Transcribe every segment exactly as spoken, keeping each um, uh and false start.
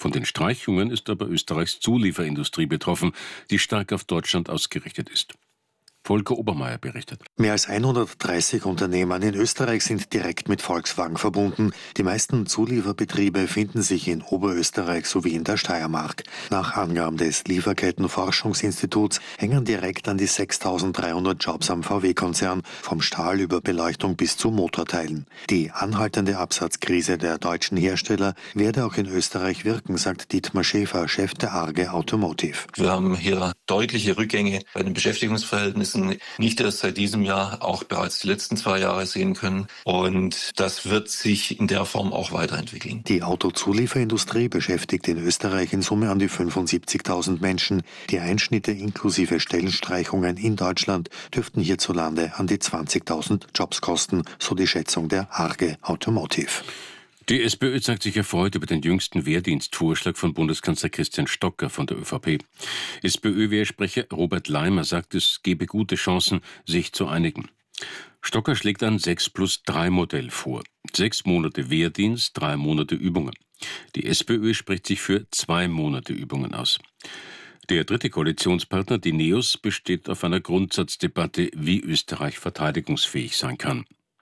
Von den Streichungen ist aber Österreichs Zulieferindustrie betroffen, die stark auf Deutschland ausgerichtet ist. Volker Obermeier berichtet. Mehr als hundertdreißig Unternehmen in Österreich sind direkt mit Volkswagen verbunden. Die meisten Zulieferbetriebe finden sich in Oberösterreich sowie in der Steiermark. Nach Angaben des Lieferkettenforschungsinstituts hängen direkt an die sechstausenddreihundert Jobs am V W-Konzern, vom Stahl über Beleuchtung bis zu Motorteilen. Die anhaltende Absatzkrise der deutschen Hersteller werde auch in Österreich wirken, sagt Dietmar Schäfer, Chef der Arge Automotive. Wir haben hier deutliche Rückgänge bei den Beschäftigungsverhältnissen, nicht erst seit diesem Jahr, auch bereits die letzten zwei Jahre sehen können. Und das wird sich in der Form auch weiterentwickeln. Die Autozulieferindustrie beschäftigt in Österreich in Summe an die fünfundsiebzigtausend Menschen. Die Einschnitte inklusive Stellenstreichungen in Deutschland dürften hierzulande an die zwanzigtausend Jobs kosten, so die Schätzung der Arge Automotive. Die SPÖ zeigt sich erfreut über den jüngsten Wehrdienstvorschlag von Bundeskanzler Christian Stocker von der ÖVP. SPÖ-Wehrsprecher Robert Leimer sagt, es gebe gute Chancen, sich zu einigen. Stocker schlägt ein sechs plus drei Modell vor. Sechs Monate Wehrdienst, drei Monate Übungen. Die SPÖ spricht sich für zwei Monate Übungen aus. Der dritte Koalitionspartner, die NEOS, besteht auf einer Grundsatzdebatte, wie Österreich verteidigungsfähig sein kann.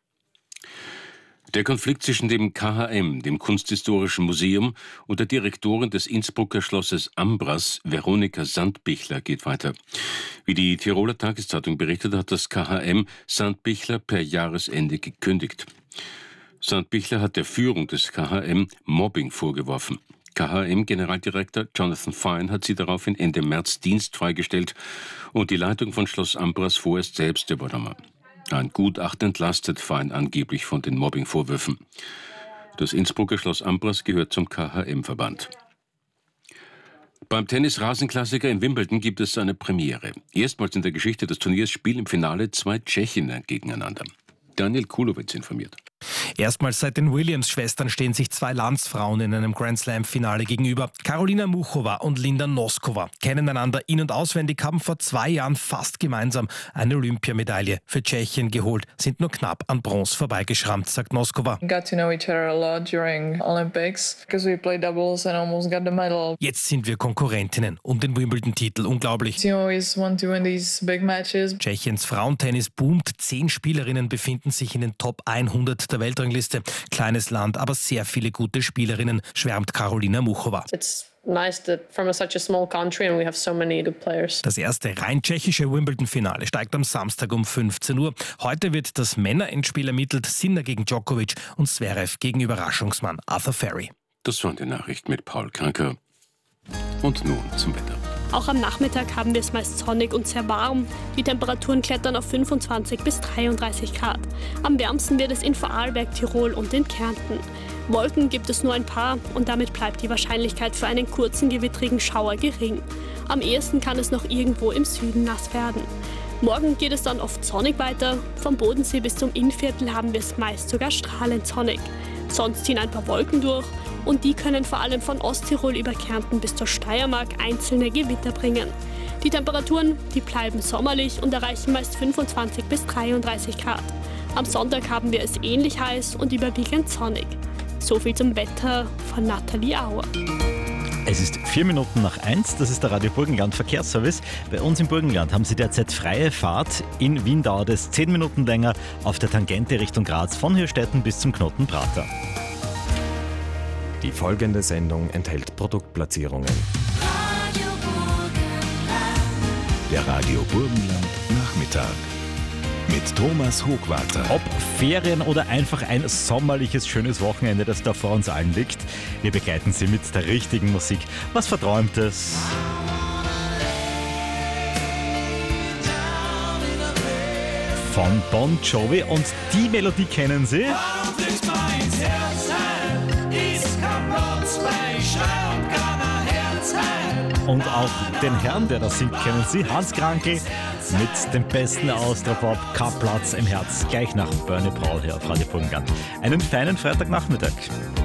Der Konflikt zwischen dem K H M, dem Kunsthistorischen Museum, und der Direktorin des Innsbrucker Schlosses Ambras, Veronika Sandbichler, geht weiter. Wie die Tiroler Tageszeitung berichtet, hat das K H M Sandbichler per Jahresende gekündigt. Sandbichler hat der Führung des K H M Mobbing vorgeworfen. K H M-Generaldirektor Jonathan Fine hat sie daraufhin Ende März dienstfrei gestellt und die Leitung von Schloss Ambras vorerst selbst übernommen. Ein Gutachten entlastet Fine angeblich von den Mobbing-Vorwürfen. Das Innsbrucker Schloss Ambras gehört zum K H M-Verband. Beim Tennis-Rasenklassiker in Wimbledon gibt es eine Premiere. Erstmals in der Geschichte des Turniers spielen im Finale zwei Tschechinnen gegeneinander. Daniel Kulowitz informiert. Erstmals seit den Williams-Schwestern stehen sich zwei Landsfrauen in einem Grand-Slam-Finale gegenüber. Karolina Muchova und Linda Noskova kennen einander in- und auswendig, haben vor zwei Jahren fast gemeinsam eine Olympiamedaille für Tschechien geholt, sind nur knapp an Bronze vorbeigeschrammt, sagt Noskova. Got to know each other a lot during Olympics because we played doubles and almost got the medal. Jetzt sind wir Konkurrentinnen um den Wimbledon-Titel. Unglaublich. You always want to win these big matches. Tschechiens Frauentennis boomt. Zehn Spielerinnen befinden sich in den Top hundert der Weltrangliste. Kleines Land, aber sehr viele gute Spielerinnen, schwärmt Karolina Muchova. It's nice that from a such a small country and we have so many good players. Das erste rein tschechische Wimbledon-Finale steigt am Samstag um fünfzehn Uhr. Heute wird das Männerendspiel ermittelt. Sinner gegen Djokovic und Zverev gegen Überraschungsmann Arthur Ferry. Das waren die Nachrichten mit Paul Kranker. Und nun zum Wetter. Auch am Nachmittag haben wir es meist sonnig und sehr warm. Die Temperaturen klettern auf fünfundzwanzig bis dreiunddreißig Grad. Am wärmsten wird es in Vorarlberg, Tirol und in Kärnten. Wolken gibt es nur ein paar und damit bleibt die Wahrscheinlichkeit für einen kurzen gewittrigen Schauer gering. Am ehesten kann es noch irgendwo im Süden nass werden. Morgen geht es dann oft sonnig weiter. Vom Bodensee bis zum Innviertel haben wir es meist sogar strahlend sonnig. Sonst ziehen ein paar Wolken durch und die können vor allem von Osttirol über Kärnten bis zur Steiermark einzelne Gewitter bringen. Die Temperaturen, die bleiben sommerlich und erreichen meist fünfundzwanzig bis dreiunddreißig Grad. Am Sonntag haben wir es ähnlich heiß und überwiegend sonnig. So viel zum Wetter von Nathalie Auer. Es ist vier Minuten nach eins, das ist der Radio Burgenland Verkehrsservice. Bei uns im Burgenland haben Sie derzeit freie Fahrt. In Wien dauert es zehn Minuten länger auf der Tangente Richtung Graz von Hirstetten bis zum Knoten Prater. Die folgende Sendung enthält Produktplatzierungen. Radio Burgenland. Der Radio Burgenland Nachmittag. Mit Thomas Hochwarter. Ob Ferien oder einfach ein sommerliches, schönes Wochenende, das da vor uns allen liegt. Wir begleiten Sie mit der richtigen Musik. Was Verträumtes. Von Bon Jovi. Und die Melodie kennen Sie. Und auch den Herrn, der das singt, kennen Sie. Hans Krankel mit dem besten Austropop, K-Platz im Herz, gleich nach Bernie Paul hier auf Radio Burgenland. Einen feinen Freitagnachmittag.